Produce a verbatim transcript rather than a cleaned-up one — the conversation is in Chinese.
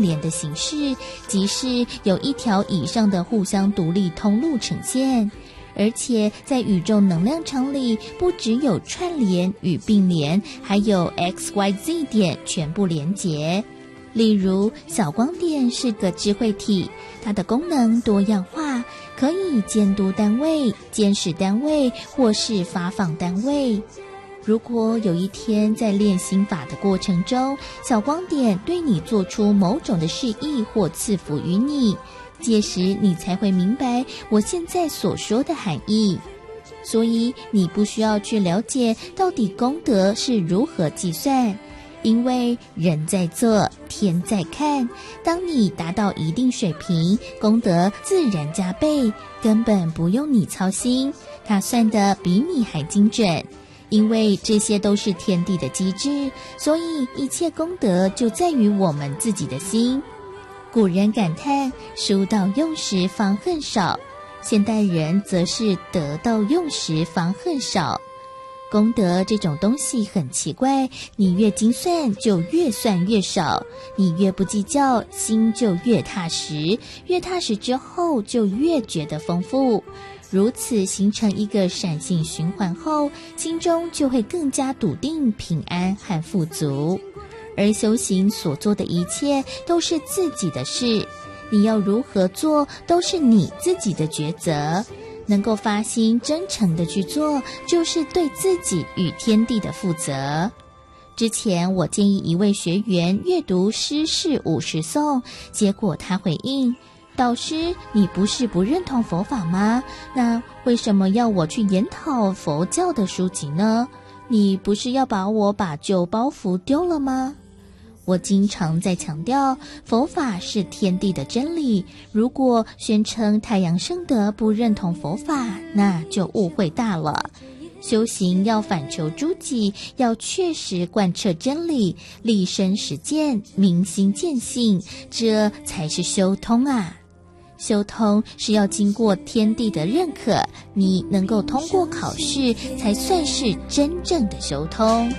联的形式，即是有一条以上的互相独立通路呈现。而且在宇宙能量场里，不只有串联与并联，还有 X Y Z 点全部连结。例如小光点是个智慧体，它的功能多样化，可以监督单位、监视单位或是发放单位。如果有一天在练心法的过程中，小光点对你做出某种的示意或赐福于你，届时你才会明白我现在所说的含义。所以你不需要去了解到底功德是如何计算，因为人在做，天在看。当你达到一定水平，功德自然加倍，根本不用你操心，它算得比你还精准。因为这些都是天地的机制，所以一切功德就在于我们自己的心。古人感叹书到用时方恨少，现代人则是得到用时方恨少。功德这种东西很奇怪，你越精算就越算越少，你越不计较，心就越踏实，越踏实之后就越觉得丰富。如此形成一个闪性循环后，心中就会更加笃定、平安和富足。而修行所做的一切都是自己的事，你要如何做都是你自己的抉择。能够发心真诚的去做，就是对自己与天地的负责。之前我建议一位学员阅读诗释五十颂，结果他回应：导师，你不是不认同佛法吗？那为什么要我去研讨佛教的书籍呢？你不是要把我把旧包袱丢了吗？我经常在强调，佛法是天地的真理。如果宣称太阳圣德不认同佛法，那就误会大了。修行要反求诸己，要确实贯彻真理，立身实践，明心见性，这才是修通啊！修通是要经过天地的认可，你能够通过考试，才算是真正的修通。